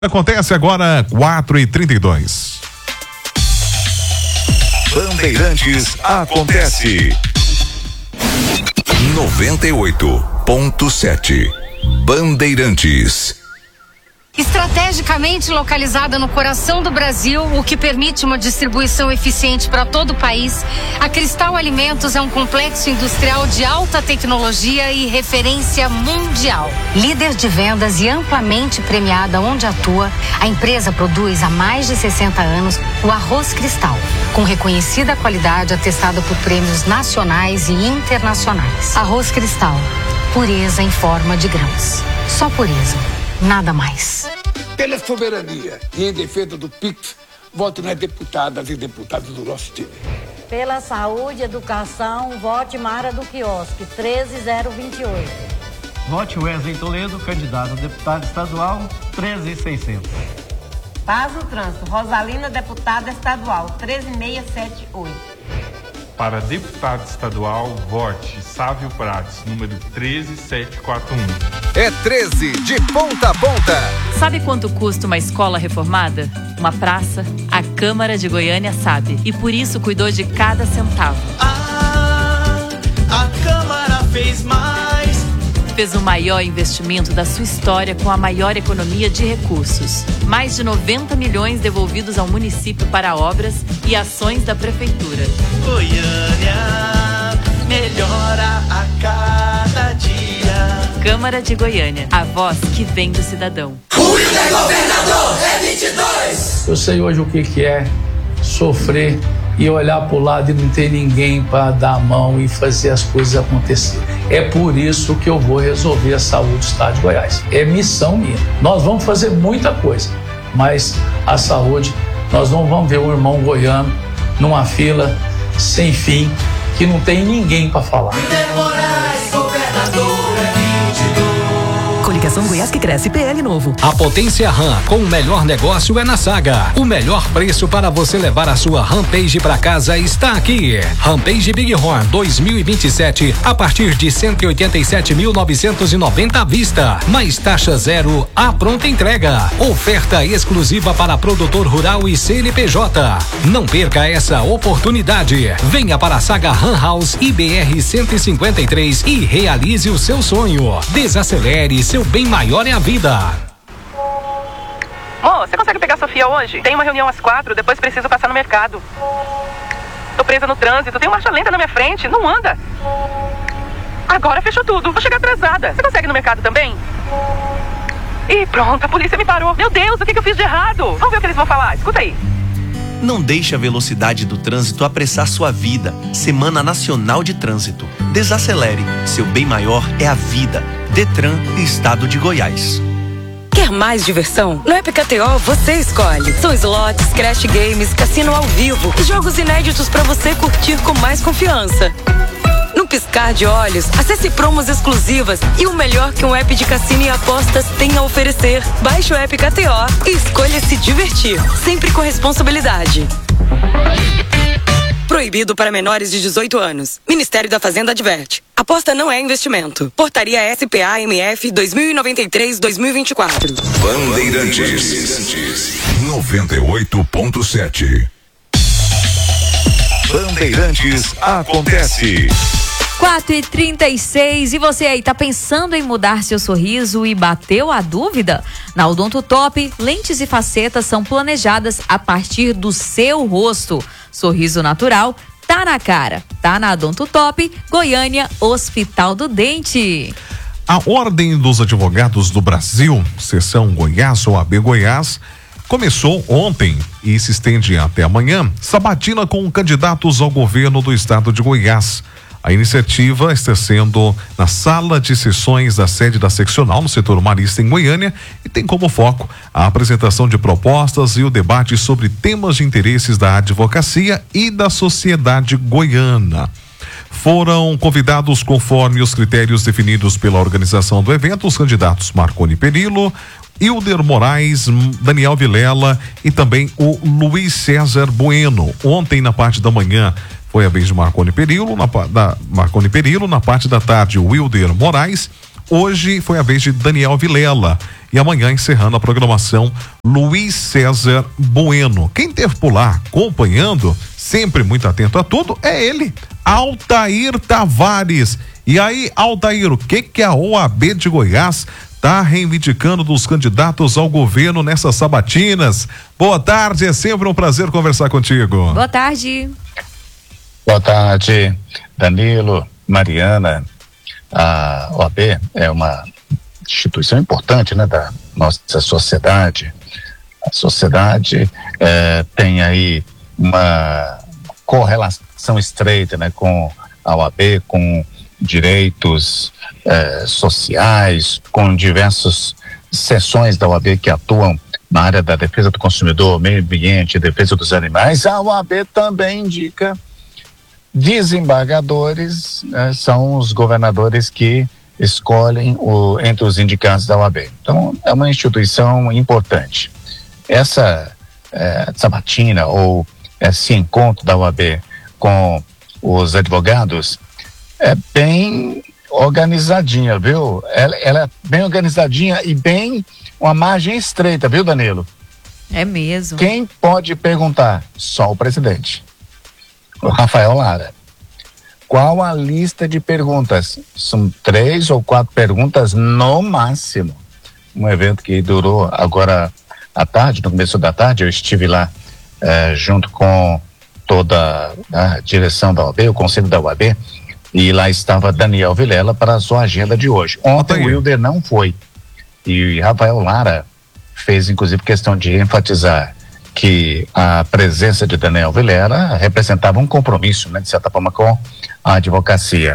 Acontece agora 4h32. Bandeirantes acontece. 98.7 Bandeirantes. Estrategicamente localizada no coração do Brasil, o que permite uma distribuição eficiente para todo o país, a Cristal Alimentos é um complexo industrial de alta tecnologia e referência mundial. Líder de vendas e amplamente premiada onde atua, a empresa produz há mais de 60 anos o arroz Cristal, com reconhecida qualidade atestada por prêmios nacionais e internacionais. Arroz Cristal, pureza em forma de grãos. Só pureza. Nada mais. Pela soberania e em defesa do PIX, vote nas deputadas e deputados do nosso time. Pela saúde e educação, vote Mara do Quiosque, 13028. Vote Wesley Toledo, candidato a deputado estadual, 13600. Paz no Trânsito, Rosalina, deputada estadual, 13678. Para deputado estadual, vote Sávio Prates, número 13741. É 13 de ponta a ponta. Sabe quanto custa uma escola reformada? Uma praça? A Câmara de Goiânia sabe. E por isso cuidou de cada centavo. A Câmara fez mais. Fez o maior investimento da sua história com a maior economia de recursos. Mais de 90 milhões devolvidos ao município para obras e ações da prefeitura. Goiânia melhora a cada dia. Câmara de Goiânia, a voz que vem do cidadão. O líder governador é 22. Eu sei hoje o que é sofrer e olhar para o lado e não ter ninguém para dar a mão e fazer as coisas acontecer. É por isso que eu vou resolver a saúde do estado de Goiás. É missão minha. Nós vamos fazer muita coisa, mas a saúde, nós não vamos ver o irmão goiano numa fila sem fim, que não tem ninguém para falar. Moraes, governador é 22. Coligação Goiás que cresce, PL novo. A Potência RAM com o melhor negócio é na Saga. O melhor preço para você levar a sua Rampage para casa está aqui. Rampage Bighorn 2027 a partir de 187.990 à vista, mais taxa zero à pronta entrega. Oferta exclusiva para produtor rural e CNPJ. Não perca essa oportunidade. Venha para a Saga RAM House IBR 153 e realize o seu sonho. Desacelere, seu bem maior é a vida. Você consegue pegar a Sofia hoje? Tem uma reunião às 4, depois preciso passar no mercado. Tô presa no trânsito, tem marcha lenta na minha frente, não anda. Agora fechou tudo, vou chegar atrasada. Você consegue ir no mercado também? Ih, pronto, a polícia me parou. Meu Deus, o que eu fiz de errado? Vamos ver o que eles vão falar, escuta aí. Não deixe a velocidade do trânsito apressar sua vida. Semana Nacional de Trânsito. Desacelere. Seu bem maior é a vida. Detran e Estado de Goiás. Quer mais diversão? No App KTO você escolhe. São slots, crash games, cassino ao vivo e jogos inéditos para você curtir com mais confiança. No piscar de olhos, acesse promos exclusivas e o melhor que um app de cassino e apostas tem a oferecer. Baixe o App KTO e escolha se divertir, sempre com responsabilidade. Proibido para menores de 18 anos. Ministério da Fazenda adverte. Aposta não é investimento. Portaria SPA-MF 2093-2024. Bandeirantes 98.7. Bandeirantes acontece. 4h36, e você aí, tá pensando em mudar seu sorriso e bateu a dúvida? Na Odonto Top, lentes e facetas são planejadas a partir do seu rosto. Sorriso natural tá na cara, tá na Odonto Top, Goiânia, Hospital do Dente. A Ordem dos Advogados do Brasil, Seção Goiás, OAB Goiás, começou ontem e se estende até amanhã, sabatina com candidatos ao governo do estado de Goiás. A iniciativa está sendo na sala de sessões da sede da seccional no setor marista em Goiânia e tem como foco a apresentação de propostas e o debate sobre temas de interesses da advocacia e da sociedade goiana. Foram convidados, conforme os critérios definidos pela organização do evento, os candidatos Marconi Perillo, Hilder Moraes, Daniel Vilela e também o Luiz César Bueno. Ontem, na parte da manhã, foi a vez de Marconi Perillo, na parte da tarde, o Hilder Moraes, Hoje foi a vez de Daniel Vilela. E amanhã, encerrando a programação, Luiz César Bueno. Quem esteve por lá acompanhando, sempre muito atento a tudo, é ele, Altair Tavares. E aí, Altair, o que a OAB de Goiás está reivindicando dos candidatos ao governo nessas sabatinas? Boa tarde, é sempre um prazer conversar contigo. Boa tarde. Boa tarde, Danilo, Mariana. A OAB é uma instituição importante, né, da nossa sociedade. A sociedade tem aí uma correlação estreita, né, com a OAB, com direitos sociais, com diversas seções da OAB que atuam na área da defesa do consumidor, meio ambiente, defesa dos animais. A OAB também indica desembargadores, são os governadores que escolhem entre os indicados da OAB. Então, é uma instituição importante. Essa sabatina ou esse encontro da OAB com os advogados é bem organizadinha, viu? Ela é bem organizadinha e bem uma margem estreita, viu, Danilo? É mesmo. Quem pode perguntar? Só o presidente, o Rafael Lara. Qual a lista de perguntas? São 3 ou 4 perguntas no máximo. Um evento que durou agora à tarde, no começo da tarde, eu estive lá junto com toda a direção da OAB, o conselho da OAB, e lá estava Daniel Vilela para a sua agenda de hoje. Ontem o Wilder não foi. E Rafael Lara fez, inclusive, questão de enfatizar que a presença de Daniel Vilela representava um compromisso, né, de certa forma, com a advocacia.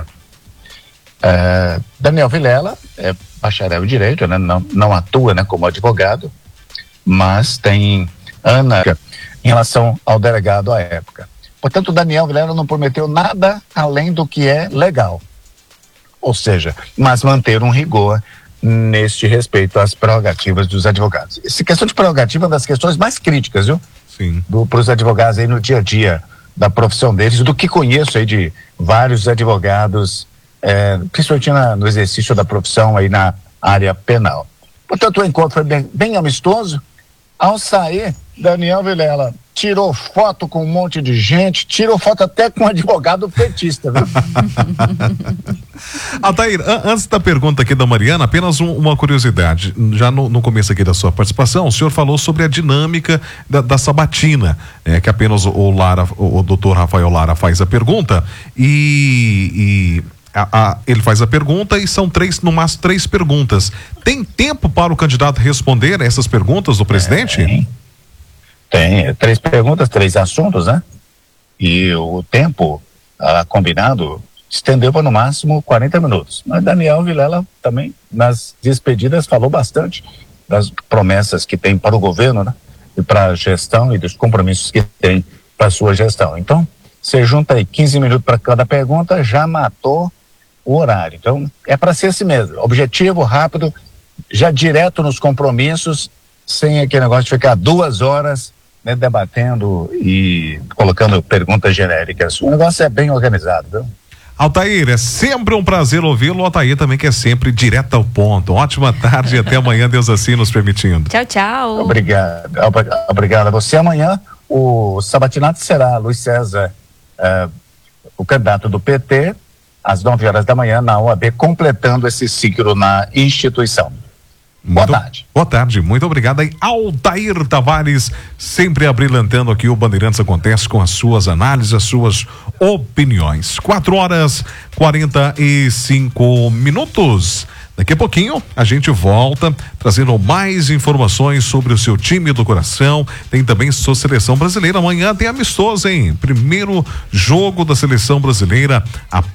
Daniel Vilela é bacharel em direito, né, não atua, né, como advogado, mas tem Ana em relação ao delegado à época. Portanto, Daniel Vilela não prometeu nada além do que é legal. Ou seja, mas manter um rigor neste respeito às prerrogativas dos advogados. Essa questão de prerrogativa é uma das questões mais críticas, viu? Sim. Para os advogados aí no dia a dia da profissão deles, do que conheço aí de vários advogados, principalmente no exercício da profissão aí na área penal. Portanto, o encontro foi bem amistoso. Ao sair, Daniel Vilela tirou foto com um monte de gente, tirou foto até com um advogado petista, viu? Altair, antes da pergunta aqui da Mariana, apenas uma curiosidade. Já no começo aqui da sua participação, o senhor falou sobre a dinâmica da sabatina, que apenas o doutor Rafael Lara faz a pergunta e ele faz a pergunta e são no máximo 3 perguntas. Tem tempo para o candidato responder essas perguntas do presidente? Tem 3 perguntas, 3 assuntos, né? E o tempo combinado estendeu para no máximo 40 minutos. Mas Daniel Vilela também, nas despedidas, falou bastante das promessas que tem para o governo, né? E para a gestão e dos compromissos que tem para a sua gestão. Então, você junta aí 15 minutos para cada pergunta, já matou o horário. Então, é para ser assim mesmo. Objetivo, rápido, já direto nos compromissos, sem aquele negócio de ficar 2 horas, né, debatendo e colocando perguntas genéricas. O negócio é bem organizado, viu? Altair, é sempre um prazer ouvi-lo. O Altair também que é sempre direto ao ponto. Ótima tarde e até amanhã, Deus assim nos permitindo. Tchau, tchau. Obrigado a você. Amanhã o sabatinato será Luiz César, o candidato do PT, às 9 horas da manhã na OAB, completando esse ciclo na instituição. Boa tarde. Boa tarde, muito obrigado aí, Altair Tavares, sempre abrilhantando aqui o Bandeirantes Acontece com as suas análises, as suas opiniões. 4h45. Daqui a pouquinho a gente volta trazendo mais informações sobre o seu time do coração. Tem também sua seleção brasileira. Amanhã tem amistoso, hein? Primeiro jogo da seleção brasileira.